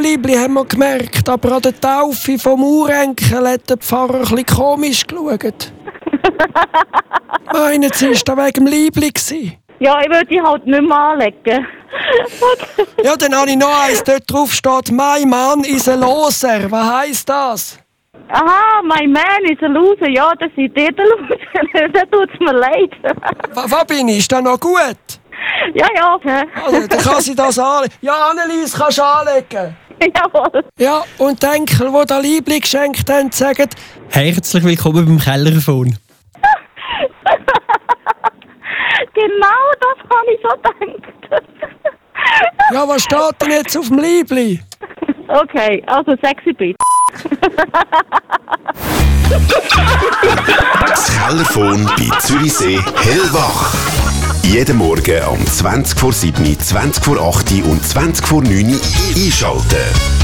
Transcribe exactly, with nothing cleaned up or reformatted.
Liebli haben wir gemerkt, aber an der Taufe vom Urenkel hat der Pfarrer ein bisschen komisch geschaut. Meinen Sie, ist da wegen dem Liebli gewesen? Ja, ich würde die halt nicht mehr anlegen. Ja, dann habe ich noch eins, dort drauf steht, mein Mann ist ein Loser. Was heisst das? Aha, mein Man ist ein Loser. Ja, das ist der Loser. Da tut's mir leid. Was bin ich? Ist das noch gut? Ja, ja, okay. Also, dann kann sie das anlegen. Ja, Annelies, kannst du anlegen. Jawohl. Ja, und die Enkel, die da Liebli geschenkt haben, sagen, herzlich willkommen beim Kellerfon. Genau, das habe ich so gedacht. ja, was steht denn jetzt auf dem Liebli? Okay, also sexy Bitch. Das Kellerfon bei Zürichsee hellwach. Jeden Morgen um zwanzig vor sieben, zwanzig vor acht und zwanzig vor neun einschalten.